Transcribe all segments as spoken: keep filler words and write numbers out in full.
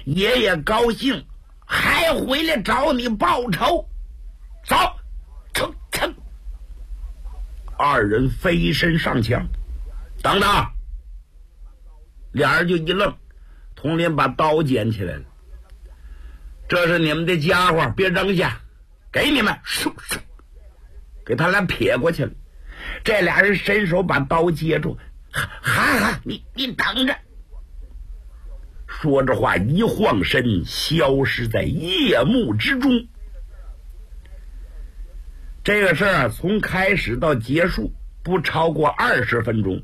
爷爷高兴，还回来找你报仇。走，成成。二人飞身上墙。等等！俩人就一愣，佟林把刀捡起来了。这是你们的家伙，别扔下，给你们！嗖嗖，给他俩撇过去了。这俩人伸手把刀接住。哈哈，你你等着！说着话，一晃身，消失在夜幕之中。这个事儿从开始到结束不超过二十分钟。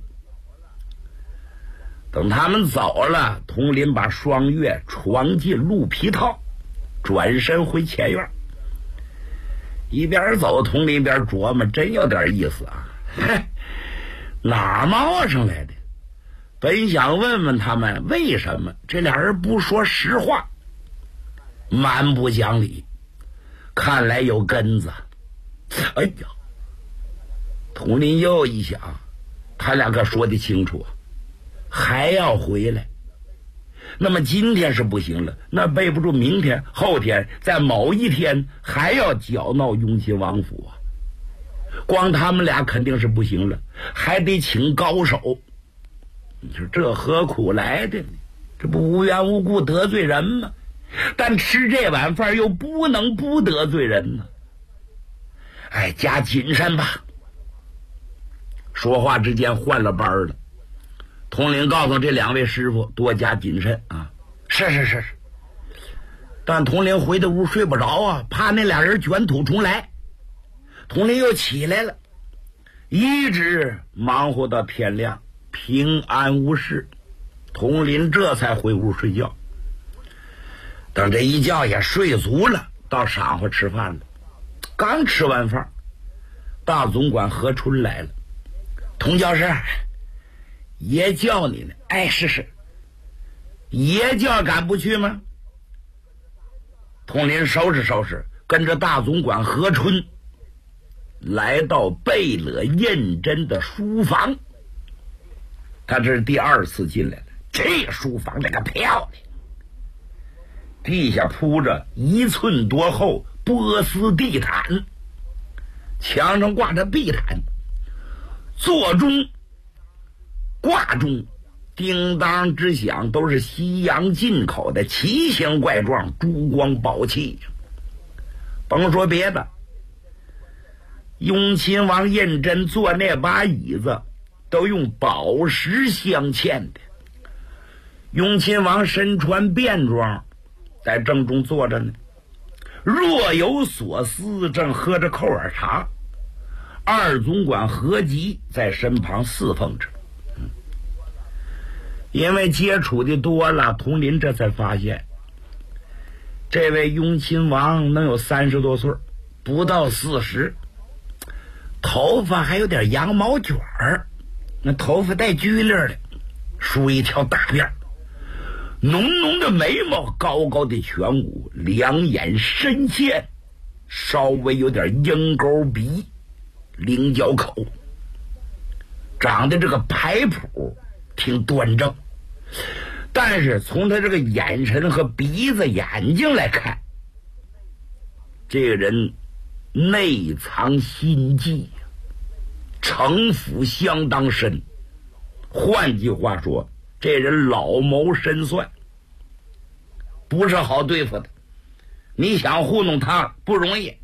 等他们走了，佟林把双月闯进鹿皮套，转身回前院。一边走，佟林一边琢磨，真有点意思啊！嘿，哪儿冒上来的？本想问问他们为什么这俩人不说实话，蛮不讲理，看来有根子。哎呀，佟林又一想，他俩可说得清楚，还要回来。那么今天是不行了，那背不住明天后天在某一天还要搅闹雍亲王府啊！光他们俩肯定是不行了，还得请高手。你说这何苦来的呢？这不无缘无故得罪人吗？但吃这碗饭又不能不得罪人呢。哎，加谨慎吧。说话之间换了班了。统领告诉这两位师傅多加谨慎啊！是是是是。但统领回的屋睡不着啊，怕那俩人卷土重来。统领又起来了，一直忙活到天亮，平安无事。统领这才回屋睡觉。等这一觉也睡足了，到晌午吃饭了。刚吃完饭，大总管何春来了。童教师，爷叫你呢。哎，是是，爷叫敢不去吗？统领收拾收拾，跟着大总管何春来到贝勒胤禛的书房。他这是第二次进来了，这书房那个漂亮，地下铺着一寸多厚波斯地毯，墙上挂着地毯，座中挂中叮当之响，都是西洋进口的奇形怪状珠光宝气。甭说别的，雍亲王胤禛坐那把椅子都用宝石镶嵌的。雍亲王身穿便装，在正中坐着呢，若有所思，正喝着扣耳茶。二总管何吉在身旁侍奉着。嗯、因为接触的多了，佟林这才发现，这位雍亲王能有三十多岁，不到四十，头发还有点羊毛卷儿，那头发带拘溜的，梳一条大辫，浓浓的眉毛，高高的颧骨，两眼深陷，稍微有点鹰钩鼻，菱角口，长得这个牌谱挺端正，但是从他这个眼神和鼻子眼睛来看，这个人内藏心计，城府相当深。换句话说，这人老谋深算，不是好对付的。你想糊弄他不容易。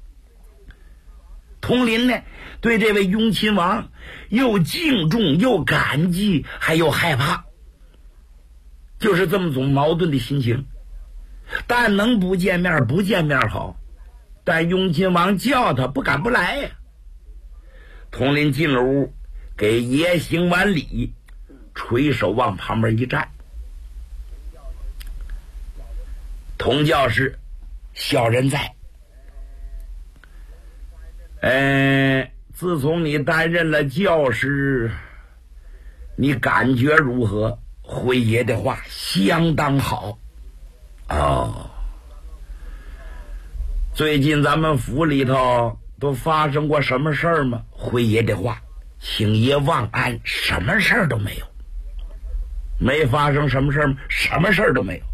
佟林呢，对这位雍亲王又敬重又感激，还又害怕，就是这么种矛盾的心情。但能不见面不见面好，但雍亲王叫他不敢不来呀。佟林进了屋，给爷行完礼，垂手往旁边一站。佟教师，小人在。嗯，自从你担任了教师，你感觉如何？回爷的话，相当好。哦，最近咱们府里头都发生过什么事儿吗？回爷的话，请爷望安，什么事儿都没有。没发生什么事儿吗？什么事儿都没有。